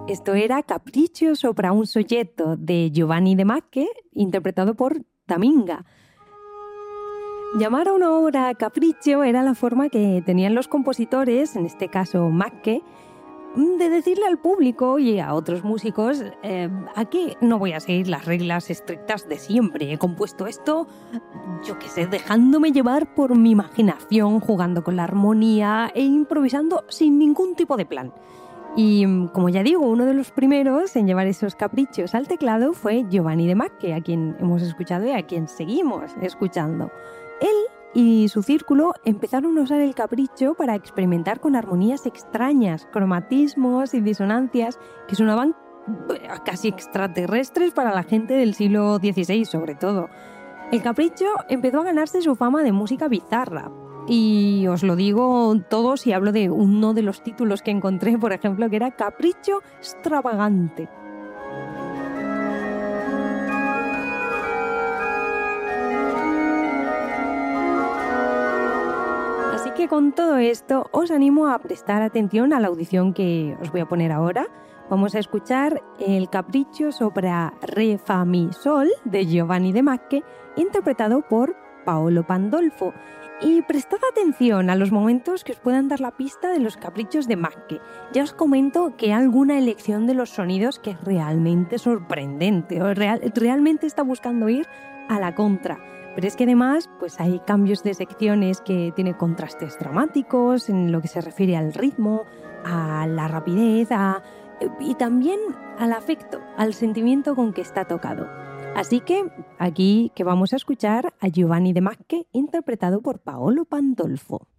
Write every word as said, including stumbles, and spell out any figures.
Esto era Capriccio sopra un soggetto de Giovanni de Macche, interpretado por Taminga. Llamar a una obra capriccio era la forma que tenían los compositores, en este caso Macche, de decirle al público y a otros músicos eh, aquí no voy a seguir las reglas estrictas de siempre. He compuesto esto, yo qué sé, dejándome llevar por mi imaginación, jugando con la armonía e improvisando sin ningún tipo de plan. Y como ya digo, uno de los primeros en llevar esos caprichos al teclado fue Giovanni de Macche, a quien hemos escuchado y a quien seguimos escuchando. Él y su círculo empezaron a usar el capriccio para experimentar con armonías extrañas, cromatismos y disonancias que sonaban casi extraterrestres para la gente del siglo dieciséis, sobre todo. El capriccio empezó a ganarse su fama de música bizarra. Y os lo digo todo si hablo de uno de los títulos que encontré, por ejemplo, que era Capriccio Stravagante. Así que con todo esto os animo a prestar atención a la audición que os voy a poner ahora. Vamos a escuchar el Capriccio sopra Re Fa Mi Sol de Giovanni de Macche, interpretado por Paolo Pandolfo. Y prestad atención a los momentos que os puedan dar la pista de los caprichos de Macche. Ya os comento que hay alguna elección de los sonidos que es realmente sorprendente, o real, realmente está buscando ir a la contra. Pero es que además pues hay cambios de secciones que tienen contrastes dramáticos en lo que se refiere al ritmo, a la rapidez a, y también al afecto, al sentimiento con que está tocado. Así que aquí que vamos a escuchar a Giovanni de Macche interpretado por Paolo Pandolfo.